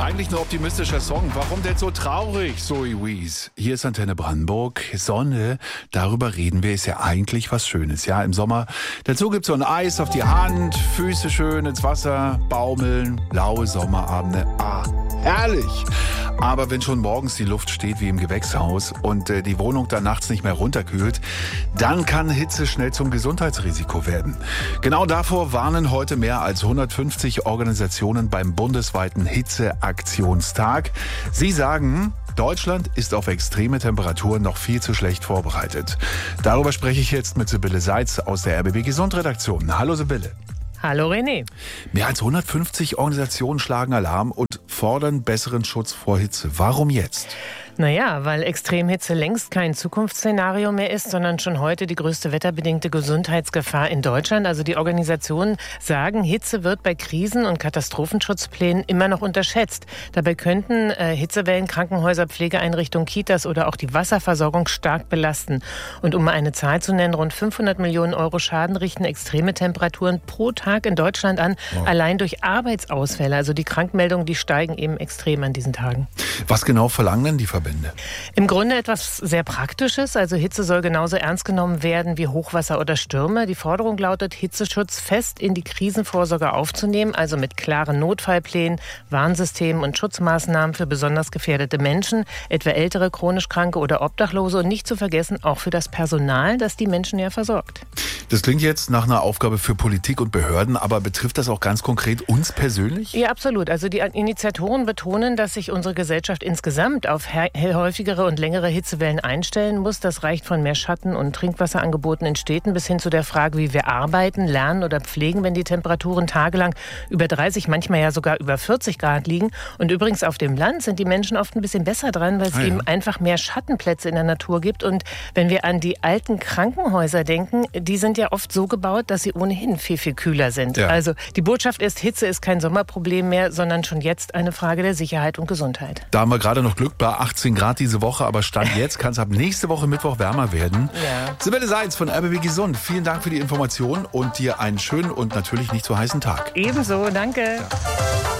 Eigentlich ein optimistischer Song. Warum denn so traurig, Zoe Wees? Hier ist Antenne Brandenburg. Sonne, darüber reden wir, ist ja eigentlich was Schönes. Ja, im Sommer. Dazu gibt's so ein Eis auf die Hand, Füße schön ins Wasser, baumeln, laue Sommerabende. Herrlich. Aber wenn schon morgens die Luft steht wie im Gewächshaus und die Wohnung dann nachts nicht mehr runterkühlt, dann kann Hitze schnell zum Gesundheitsrisiko werden. Genau davor warnen heute mehr als 150 Organisationen beim bundesweiten Hitzeaktionstag. Sie sagen, Deutschland ist auf extreme Temperaturen noch viel zu schlecht vorbereitet. Darüber spreche ich jetzt mit Sibylle Seitz aus der RBB Gesund Redaktion. Hallo Sibylle. Hallo René. Mehr als 150 Organisationen schlagen Alarm und fordern besseren Schutz vor Hitze. Warum jetzt? Naja, weil Extremhitze längst kein Zukunftsszenario mehr ist, sondern schon heute die größte wetterbedingte Gesundheitsgefahr in Deutschland. Also die Organisationen sagen, Hitze wird bei Krisen- und Katastrophenschutzplänen immer noch unterschätzt. Dabei könnten Hitzewellen Krankenhäuser, Pflegeeinrichtungen, Kitas oder auch die Wasserversorgung stark belasten. Und um mal eine Zahl zu nennen, rund 500 Millionen Euro Schaden richten extreme Temperaturen pro Tag in Deutschland an, allein durch Arbeitsausfälle. Also die Krankmeldungen, die steigen eben extrem an diesen Tagen. Was genau verlangen denn die Verbände? Im Grunde etwas sehr Praktisches. Also Hitze soll genauso ernst genommen werden wie Hochwasser oder Stürme. Die Forderung lautet, Hitzeschutz fest in die Krisenvorsorge aufzunehmen, also mit klaren Notfallplänen, Warnsystemen und Schutzmaßnahmen für besonders gefährdete Menschen, etwa ältere, chronisch Kranke oder Obdachlose und nicht zu vergessen auch für das Personal, das die Menschen ja versorgt. Das klingt jetzt nach einer Aufgabe für Politik und Behörden, aber betrifft das auch ganz konkret uns persönlich? Ja, absolut. Also die Initiatoren betonen, dass sich unsere Gesellschaft insgesamt auf häufigere und längere Hitzewellen einstellen muss. Das reicht von mehr Schatten- und Trinkwasserangeboten in Städten bis hin zu der Frage, wie wir arbeiten, lernen oder pflegen, wenn die Temperaturen tagelang über 30, manchmal ja sogar über 40 Grad liegen. Und übrigens auf dem Land sind die Menschen oft ein bisschen besser dran, weil es eben einfach mehr Schattenplätze in der Natur gibt. Und wenn wir an die alten Krankenhäuser denken, die sind ja oft so gebaut, dass sie ohnehin viel, viel kühler sind. Ja. Also die Botschaft ist, Hitze ist kein Sommerproblem mehr, sondern schon jetzt eine Frage der Sicherheit und Gesundheit. Da haben wir gerade noch Glück bei 18 Grad diese Woche, aber Stand jetzt kann es ab nächste Woche Mittwoch wärmer werden. Ja. Sibylle Seitz von RBB Gesund, vielen Dank für die Information und dir einen schönen und natürlich nicht so heißen Tag. Ebenso, danke. Ja.